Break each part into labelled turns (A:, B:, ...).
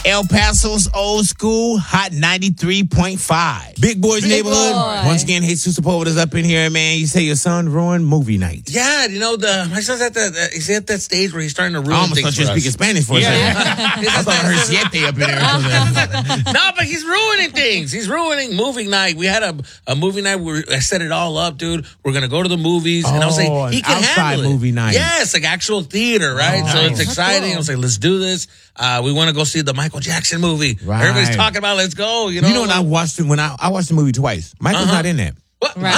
A: El Paso's old school, hot 93.5. Big Boy's Neighborhood.
B: Boy.
A: Once again, Jesus Sepulveda's up in here, man. You say your son ruined movie night.
C: Yeah, my son's at he's at that stage where he's starting to ruin
A: I almost
C: things
A: thought you
C: for
A: were
C: us.
A: speaking Spanish for a second. I thought I heard siete up in there.
C: No, but he's ruining things. He's ruining movie night. We had a movie night where I set it all up, dude. We're going to go to the movies. And I was
A: Oh,
C: like, he
A: an
C: can
A: outside
C: handle it.
A: movie night.
C: Yes, like actual theater, right? So it's exciting. I was like, let's do this. We want to go see the Michael Jackson movie.
A: Right.
C: Everybody's talking about let's go. You know
A: You know, when I watched the movie twice. Michael's not in that.
C: What?
B: Right.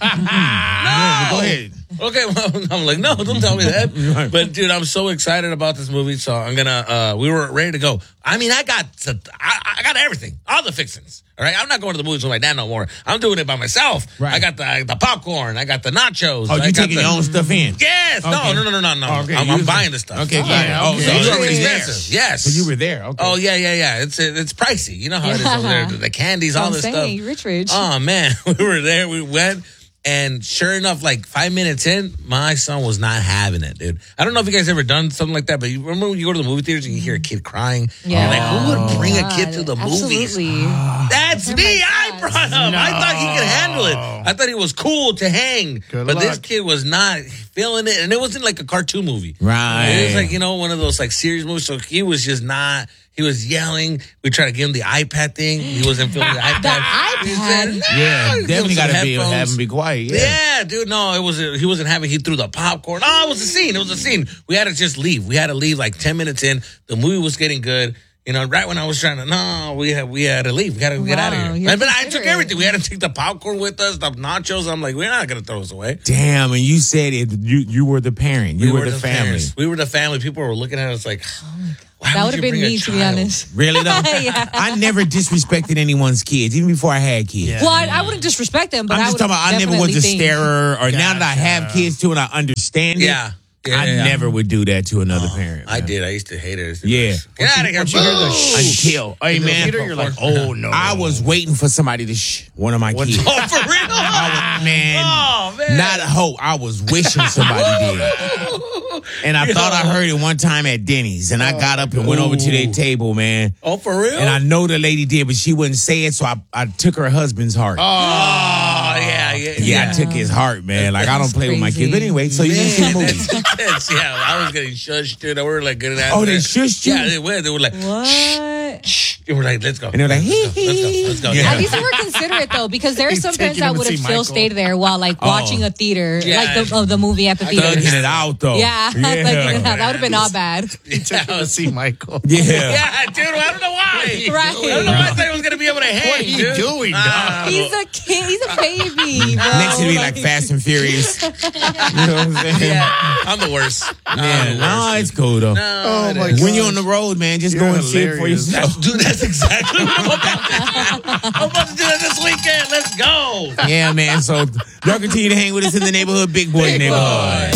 C: Huh?
A: Go ahead.
C: Okay, well, I'm like, no, don't tell me that. But dude, I'm so excited about this movie. So I'm gonna. We were ready to go. I mean, I got everything, all the fixings. All right, I'm not going to the movies with my dad no more. I'm doing it by myself.
A: Right.
C: I got the popcorn. I got the nachos.
A: Oh,
C: I
A: you
C: got
A: taking your own stuff in?
C: Yes.
A: Okay.
C: No.
A: Okay,
C: I'm buying the stuff.
A: Okay,
B: Yeah,
A: fine.
B: okay.
A: So
C: It's
A: you already
C: expensive.
A: there.
C: Yes.
A: So you were there. Okay.
C: Oh yeah. It's pricey. You know how it is over there. The candies, all
B: I'm
C: this
B: saying,
C: stuff.
B: rich.
C: Oh man, we were there. We went, and sure enough, like 5 minutes in, my son was not having it, dude. I don't know if you guys ever done something like that, but you remember when you go to the movie theaters and you hear a kid crying?
B: Yeah.
C: You're like, who would bring a kid to the movies?
B: Absolutely.
C: That's me. I brought him. I thought he could handle it. I thought he was cool to hang.
D: Good
C: but this
D: luck.
C: kid was not feeling it. And it wasn't like a cartoon movie.
A: Right.
C: It was like, one of those like serious movies. So he was just not. He was yelling. We tried to give him the iPad thing. He wasn't feeling the iPad.
B: The
C: He said,
B: iPad?
C: "No."
A: Yeah,
C: Give him
A: definitely
C: some
A: got to
C: headphones.
A: have him be quiet.
C: Yeah, dude. No, he wasn't having. He threw the popcorn. Oh, it was a scene. It was a scene. We had to just leave. We had to leave like 10 minutes in. The movie was getting good. Right when I was trying to, we had to leave. We got to get out of here.
B: you're
C: But I took
B: considerate.
C: everything. We had to take the popcorn with us, the nachos. I'm like, we're not going to throw this away.
A: Damn, and you said it. You were the parent. You
C: We
A: were the family.
C: parents. We were the family. People were looking at us like, why
B: That
C: would
B: would
C: you
B: have been
C: bring a
B: me, to be
C: child?
B: honest.
A: Really though?
B: Yeah.
A: I never disrespected anyone's kids, even before I had kids.
D: Yeah.
B: Well, I wouldn't disrespect them, but
A: I'm
B: I
A: just
B: would
A: talking about I never was a starer, or now that I have kids too and I understand it,
C: Yeah.
A: I never would do that to another parent.
C: I
A: man.
C: did. I used to hate it.
A: Yeah.
C: Get out of here.
D: Once you hear the
C: Boo!
A: Until, hey
D: in the
A: man,
D: theater, you're like, oh no.
A: I was waiting for somebody to one of my kids.
C: Oh, for real?
A: Man,
C: Oh, man.
A: not a hope. I was wishing somebody did. And I thought I heard it one time at Denny's, and I got up and went over to their table, man.
C: Oh, for real?
A: And I know the lady did, but she wouldn't say it, so I took her husband's heart.
C: Oh, yeah.
A: Yeah, I took his heart, man. Like, I don't play with my kids. But anyway, so you didn't see the movie.
C: Yeah, I was getting shushed, dude. We were like good at
A: Oh, they
C: that.
A: shushed you?
C: Yeah, they were like,
B: What?
C: shh. They were like, let's go.
A: And they're like,
C: let's go.
A: Yeah.
B: At least they were considerate though, because there's
D: He's
B: some parents
D: taking
B: that
D: him to
B: would have
D: see
B: still
D: Michael.
B: stayed there while like watching a theater,
C: Yeah.
B: like the movie at the theater.
A: thugging it out, though.
B: Yeah, thugging it out. That would have been all bad.
D: He took him to see Michael.
A: Yeah.
C: Yeah, dude, I don't know why.
B: Right.
C: I don't know why I thought he was going to be able to hang,
D: What are you
C: dude.
D: doing, dog?
B: He's a kid. He's a baby, bro.
A: Next to me, like Fast and Furious. You know what I'm saying?
C: Yeah, I'm the worst.
A: Yeah, no, it's cool, though.
C: No,
D: my
A: When you're on the road, man, just go
D: You're
A: and see it for
D: hilarious.
A: yourself.
C: Dude, that's exactly what I'm about to do. I'm about to do that this weekend. Let's go.
A: Yeah, man. So y'all continue to hang with us in the neighborhood, Big Boy neighborhood.